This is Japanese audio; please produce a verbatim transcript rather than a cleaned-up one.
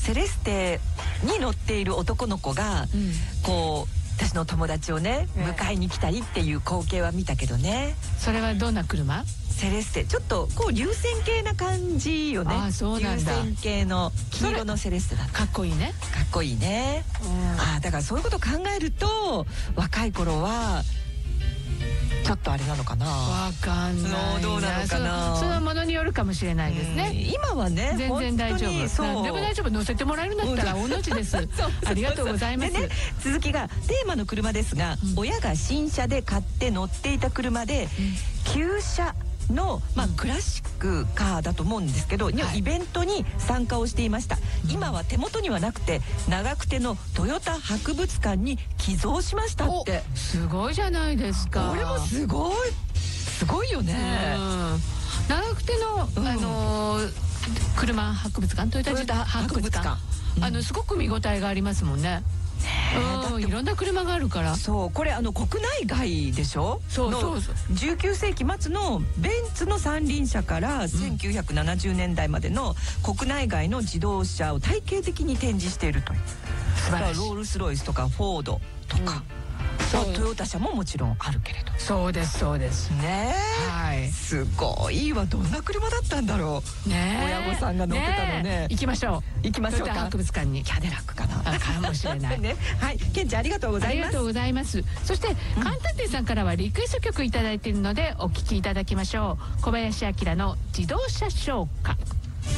セレステに乗っている男の子が、うん、こう私の友達をね迎えに来たりっていう光景は見たけどね。 それはどんな車？ セレステ、ちょっとこう流線形な感じよね。 ああ、そうなんだ。 流線形の黄色のセレステだった。 かっこいいね。 かっこいいね。ああ、だからそういうこと考えると若い頃はちょっとあれなのかな。 わかんないな。 どうなのかな。 そのものによるかもしれないですね。 今はね全然大丈夫。何でも大丈夫。乗せてもらえるんだったら大の字です。ありがとうございます。 でね、続きがテーマの車ですが、うん、親が新車で買って乗っていた車で、うん、旧車の、まあ、クラシックカーだと思うんですけど、うん、イベントに参加をしていました、はい、今は手元にはなくて長久手のトヨタ博物館に寄贈しましたって。 すごいじゃないですか。 これもすごいすごいよね。 長久手の、うん、あのー、車博物館、トヨタ博物館、うん、あのすごく見応えがありますもんね。うん、いろんな車があるから。 そう、これあの国内外でしょ。 そうそうそう。 じゅうきゅうせいき末のベンツの三輪車からせんきゅうひゃくななじゅうねんだいまでの国内外の自動車を体系的に展示しているという。素晴らしい。ロールスロイスとかフォードとか、うん、トヨタ車ももちろんあるけれど。 そうですそうですね。はい。すごいわ。どんな車だったんだろう。ね。親御さんが乗ってたのね。 行きましょう。 行きましょうか。 博物館に。 キャデラックかな。 かもしれない。 ね。はい。ケンちゃんありがとうございます。 ありがとうございます。そしてカンタンテさんからはリクエスト曲いただいているのでお聴きいただきましょう。小林明の自動車唱歌。